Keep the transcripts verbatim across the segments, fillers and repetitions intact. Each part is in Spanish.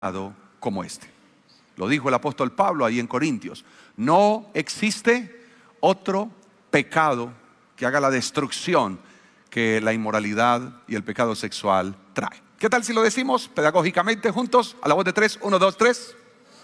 como este. Lo dijo el apóstol Pablo ahí en Corintios. No existe otro pecado que haga la destrucción que la inmoralidad y el pecado sexual trae. ¿Qué tal si lo decimos pedagógicamente juntos? A la voz de tres, uno, dos, tres.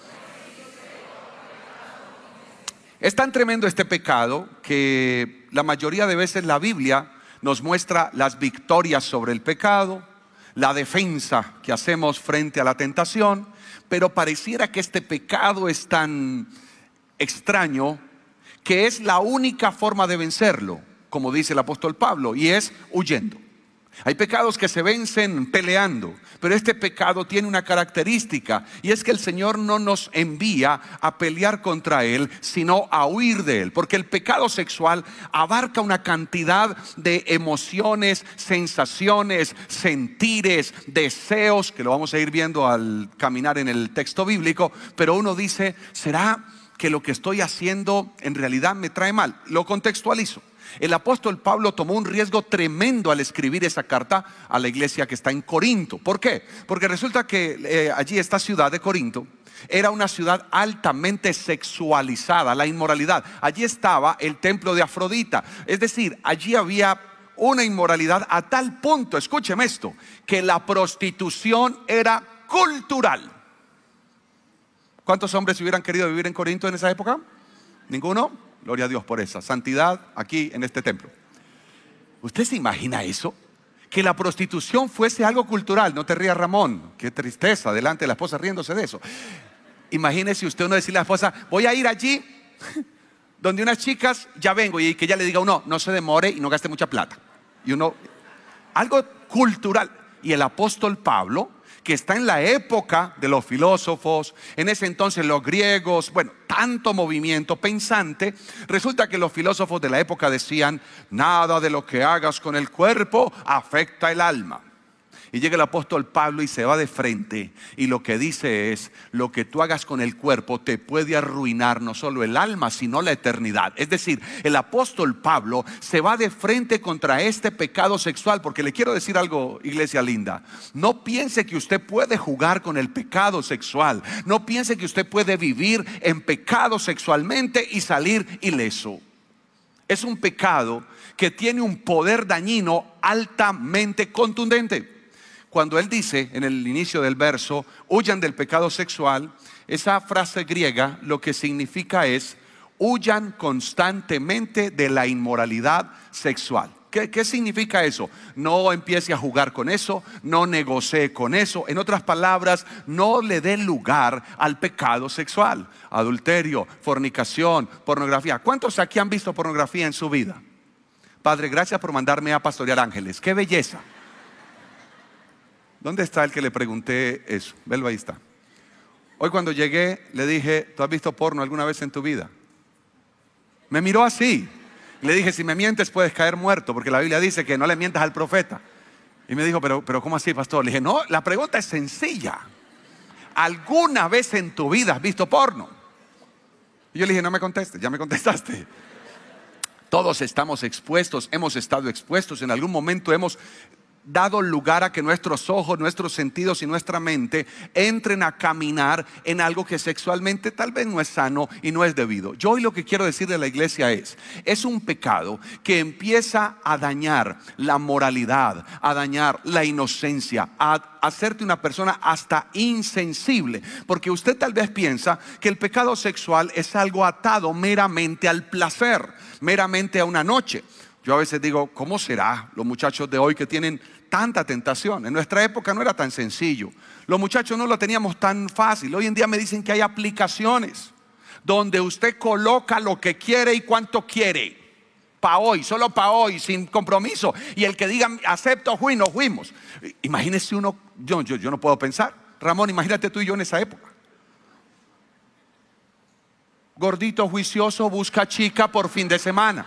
Es tan tremendo este pecado que la mayoría de veces la Biblia nos muestra las victorias sobre el pecado, la defensa que hacemos frente a la tentación, pero pareciera que este pecado es tan extraño que es la única forma de vencerlo, como dice el apóstol Pablo, y es huyendo. Hay pecados que se vencen peleando, pero este pecado tiene una característica, y es que el Señor no nos envía a pelear contra él, sino a huir de él, porque el pecado sexual abarca una cantidad de emociones, sensaciones, sentires, deseos, que lo vamos a ir viendo al caminar en el texto bíblico, pero uno dice, ¿será que lo que estoy haciendo en realidad me trae mal? Lo contextualizo. El apóstol Pablo tomó un riesgo tremendo al escribir esa carta a la iglesia que está en Corinto. ¿Por qué? Porque resulta que eh, allí esta ciudad de Corinto era una ciudad altamente sexualizada, la inmoralidad. Allí estaba el templo de Afrodita. Es decir, allí había una inmoralidad a tal punto, escúcheme esto, que la prostitución era cultural. ¿Cuántos hombres hubieran querido vivir en Corinto en esa época? ¿Ninguno? Gloria a Dios por esa santidad aquí en este templo. ¿Usted se imagina eso? Que la prostitución fuese algo cultural. No te rías, Ramón, qué tristeza delante de la esposa riéndose de eso. Imagínese usted uno decirle a la esposa, voy a ir allí donde unas chicas, ya vengo, y que ella le diga a uno, no se demore y no gaste mucha plata. Y uno, algo cultural. Y el apóstol Pablo, que está en la época de los filósofos, en ese entonces los griegos, bueno, tanto movimiento pensante, resulta que los filósofos de la época decían, nada de lo que hagas con el cuerpo afecta el alma. Y llega el apóstol Pablo y se va de frente, y lo que dice es, lo que tú hagas con el cuerpo te puede arruinar no solo el alma, sino la eternidad. Es decir, el apóstol Pablo se va de frente contra este pecado sexual, porque le quiero decir algo, iglesia linda, no piense que usted puede jugar con el pecado sexual, no piense que usted puede vivir en pecado sexualmente y salir ileso. Es un pecado que tiene un poder dañino altamente contundente. Cuando él dice en el inicio del verso, huyan del pecado sexual, esa frase griega lo que significa es, huyan constantemente de la inmoralidad sexual. ¿Qué, qué significa eso? No empiece a jugar con eso, no negocie con eso. En otras palabras, no le dé lugar al pecado sexual. Adulterio, fornicación, pornografía. ¿Cuántos aquí han visto pornografía en su vida? Padre, gracias por mandarme a pastorear ángeles. ¡Qué belleza! ¿Dónde está el que le pregunté eso? Velo, ahí está. Hoy cuando llegué le dije, ¿tú has visto porno alguna vez en tu vida? Me miró así. Le dije, si me mientes puedes caer muerto, porque la Biblia dice que no le mientas al profeta. Y me dijo, pero, pero ¿cómo así, pastor? Le dije, no, la pregunta es sencilla. ¿Alguna vez en tu vida has visto porno? Y yo le dije, no me contestes, ya me contestaste. Todos estamos expuestos, hemos estado expuestos, en algún momento hemos dado lugar a que nuestros ojos, nuestros sentidos y nuestra mente entren a caminar en algo que sexualmente tal vez no es sano y no es debido. Yo hoy lo que quiero decir de la iglesia es, es un pecado que empieza a dañar la moralidad, a dañar la inocencia, a hacerte una persona hasta insensible, porque usted tal vez piensa que el pecado sexual es algo atado meramente al placer, meramente a una noche. Yo a veces digo, ¿cómo será los muchachos de hoy que tienen tanta tentación? En nuestra época no era tan sencillo. Los muchachos no lo teníamos tan fácil. Hoy en día me dicen que hay aplicaciones donde usted coloca lo que quiere y cuánto quiere. Para hoy, solo para hoy, sin compromiso. Y el que diga, acepto, fui, nos fuimos. Imagínese uno, yo, yo, yo no puedo pensar. Ramón, imagínate tú y yo en esa época. Gordito juicioso busca chica por fin de semana.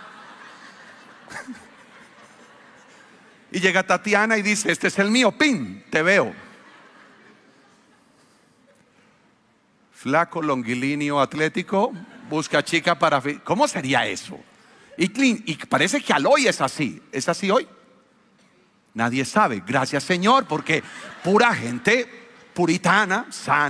Y llega Tatiana y dice, este es el mío, pin, te veo. Flaco, longilíneo, atlético, busca chica para... ¿Cómo sería eso? Y, y parece que al hoy es así. ¿Es así hoy? Nadie sabe, gracias Señor, porque pura gente puritana, sana.